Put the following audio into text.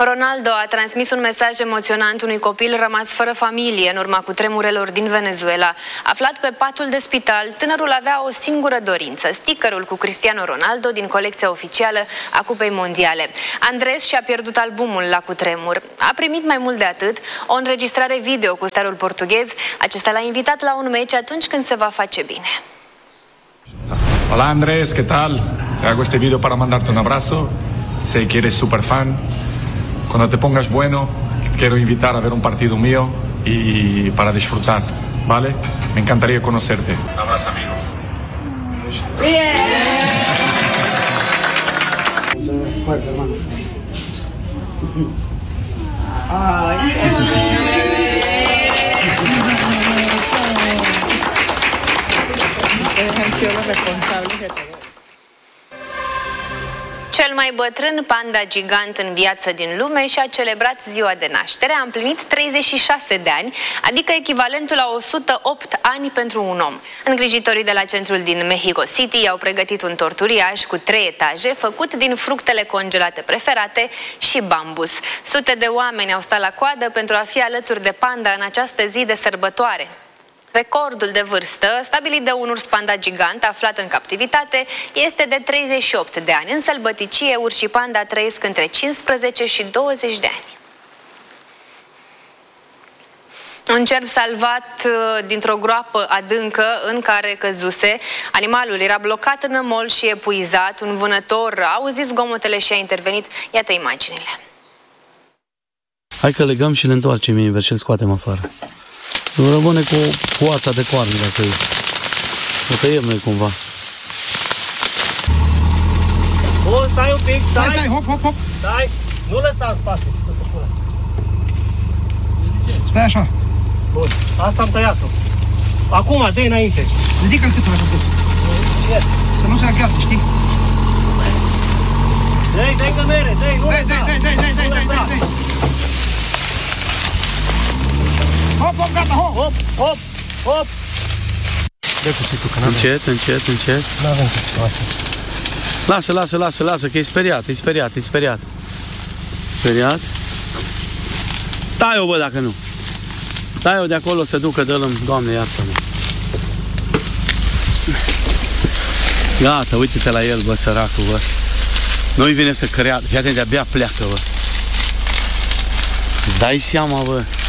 Ronaldo a transmis un mesaj emoționant unui copil rămas fără familie în urma cutremurelor din Venezuela. Aflat pe patul de spital, tânărul avea o singură dorință: stickerul cu Cristiano Ronaldo din colecția oficială a Cupei Mondiale. Andres și-a pierdut albumul la cutremur. A primit mai mult de atât, o înregistrare video cu starul portughez. Acesta l-a invitat la un meci atunci când se va face bine. Hola Andrés, ¿qué tal? Te hago este video para mandarte un abrazo. Sé que eres super fan. Cuando te pongas bueno, quiero invitar a ver un partido mío y para disfrutar, ¿vale? Me encantaría conocerte. Un abrazo, amigo. Bien. Fuerte, hermano. Ay, han sido los responsables de todo. Cel mai bătrân panda gigant în viață din lume și-a celebrat ziua de naștere. A împlinit 36 de ani, adică echivalentul la 108 ani pentru un om. Îngrijitorii de la centrul din Mexico City i-au pregătit un tort uriaș cu 3 etaje, făcut din fructele congelate preferate și bambus. Sute de oameni au stat la coadă pentru a fi alături de panda în această zi de sărbătoare. Recordul de vârstă, stabilit de un urs panda gigant aflat în captivitate, este de 38 de ani. În sălbăticie, urșii panda trăiesc între 15 și 20 de ani. Un cerb salvat dintr-o groapă adâncă în care căzuse. Animalul era blocat în nămol și epuizat. Un vânător a auzit zgomotele și a intervenit. Iată imaginile. Hai că legăm și le întoarcem invers și îl scoatem afară. Nu rămâne cu coața de coarne dacă o tăiem noi cumva. Bun, stai un pic, stai! Stai, hop, hop, hop! Stai! Nu lăsa în spate! Stai așa! Bun, asta am tăiat-o. Acum, dă-i înainte! Ridică-l câteva de tot. Să nu se agheață, știi? Dă-i cămere, dă-i, nu lăsa! Dai! Hop, hop, gata, hop! Hop, hop, hop! Dă cuțitul, că n-avem. Încet, încet, încet. N-avem cuțitul asta. Lasă, că e speriat. Speriat. Tai-o, bă, dacă nu. Tai-o de acolo, se ducă, dă-l, Doamne, iartă-mă. Gata, uite-te la el, bă, săracul, bă. Nu-i vine să creadă. Fii atent, de-abia pleacă, bă. Îți dai seama, bă.